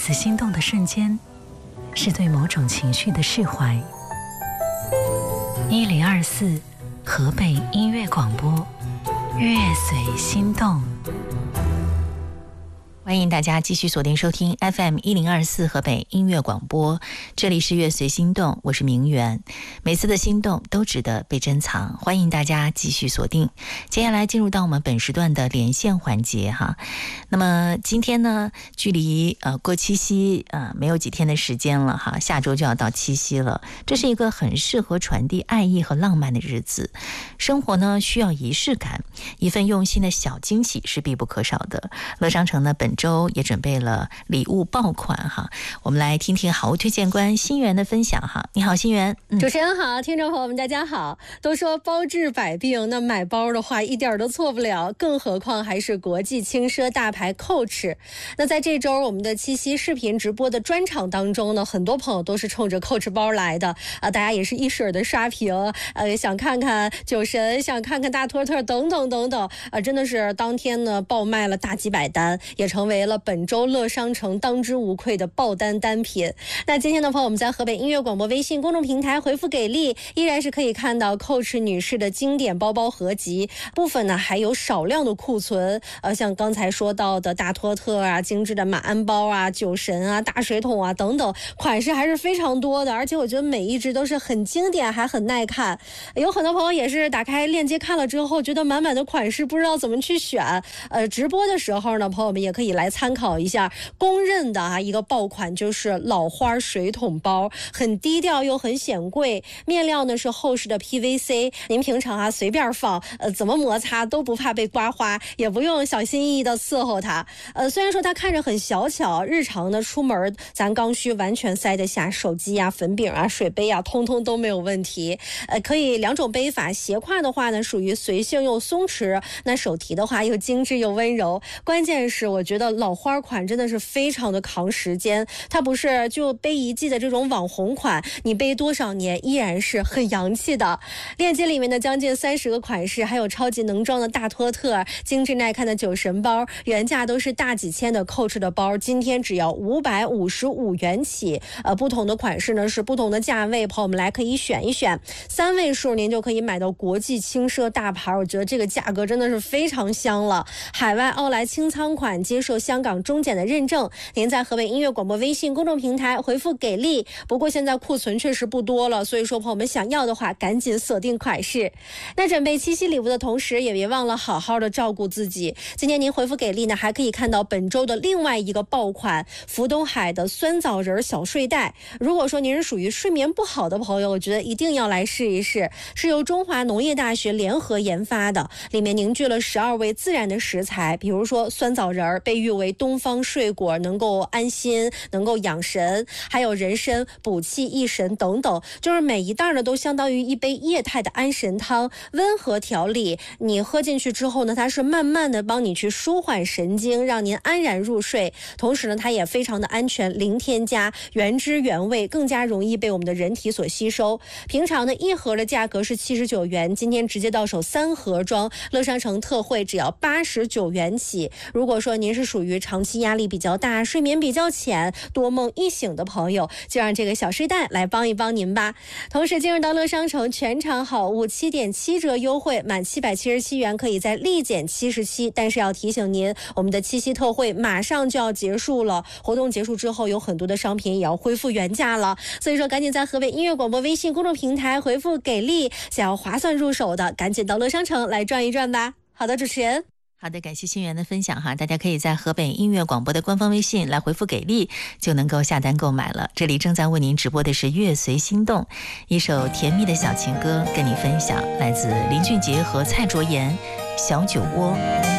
此心动的瞬间，是对某种情绪的释怀。1024河北音乐广播，乐随心动。 欢迎大家继续锁定收听 FM1024河北音乐广播，这里是乐随心动，我是明媛。每次的心动都值得被珍藏，欢迎大家继续锁定。接下来进入到我们本时段的连线环节哈。那么今天呢，距离过七夕没有几天的时间了哈，下周就要到七夕了。这是一个很适合传递爱意和浪漫的日子。生活呢需要仪式感，一份用心的小惊喜是必不可少的。乐商城呢本周也准备了礼物爆款哈，我们来听听好物推荐官心源的分享哈。你好，心源。 主持人好，听众朋友们大家好。都说包治百病，那买包的话一点都错不了，更何况还是国际轻奢大牌 Coach。那在这周我们的七夕视频直播的专场当中呢，很多朋友都是冲着 Coach 包来的大家也是一水的刷屏，想看看酒神，想看看大托特等等等等真的是当天呢爆卖了大几百单，也成为了本周乐商城当之无愧的爆单单品。那今天的朋友们在河北音乐广播微信公众平台回复给力，依然是可以看到 Coach 女士的经典包包合集，部分呢还有少量的库存，像刚才说到的大托特啊、精致的马鞍包啊、酒神啊、大水桶啊等等，款式还是非常多的，而且我觉得每一只都是很经典还很耐看。有很多朋友也是打开链接看了之后觉得满满的款式不知道怎么去选，直播的时候呢朋友们也可以来参考一下，公认的一个爆款就是老花水桶包，很低调又很显贵，面料呢是厚实的 PVC， 您平常随便放，怎么摩擦都不怕被刮花，也不用小心翼翼的伺候它。虽然说它看着很小巧，日常呢出门咱刚需完全塞得下手机啊、粉饼啊、水杯啊，通通都没有问题。可以两种背法，斜挎的话呢属于随性又松弛，那手提的话又精致又温柔。关键是我觉得老花款真的是非常的扛时间，它不是就背一季的这种网红款，你背多少年依然是很洋气的。链接里面的将近30个款式，还有超级能装的大托特、精致耐看的酒神包，原价都是大几千的 Coach 的包，今天只要555元起。不同的款式呢是不同的价位，朋友们来可以选一选，3位数您就可以买到国际轻奢大牌，我觉得这个价格真的是非常香了。海外奥莱清仓款，接受香港中检的认证，您在河北音乐广播微信公众平台回复给力。不过现在库存确实不多了，所以说朋友们想要的话赶紧锁定款式。那准备七夕礼物的同时也别忘了好好的照顾自己。今天您回复给力呢，还可以看到本周的另外一个爆款福东海的酸枣仁小睡袋。如果说您是属于睡眠不好的朋友，我觉得一定要来试一试，是由中华农业大学联合研发的，里面凝聚了12味自然的食材，比如说酸枣仁被誉为东方水果，能够安心，能够养神，还有人参补气益神等等，就是每一袋呢都相当于一杯液态的安神汤，温和调理，你喝进去之后呢，它是慢慢的帮你去舒缓神经，让您安然入睡。同时呢它也非常的安全，零添加，原汁原味，更加容易被我们的人体所吸收。平常呢一盒的价格是79元，今天直接到手3盒装，乐商城特惠只要89元起。如果说您是属于长期压力比较大、睡眠比较浅、多梦易醒的朋友，就让这个小睡袋来帮一帮您吧。同时进入到乐商城全场好物7.7折优惠，满777元可以再立减77，但是要提醒您，我们的七夕特惠马上就要结束了，活动结束之后有很多的商品也要恢复原价了，所以说赶紧在河北音乐广播微信公众平台回复给力，想要划算入手的赶紧到乐商城来转一转吧。好的，主持人。 好的，感谢心源的分享哈，大家可以在河北音乐广播的官方微信来回复给力，就能够下单购买了。这里正在为您直播的是乐随心动，一首甜蜜的小情歌跟你分享，来自林俊杰和蔡卓妍，小酒窝。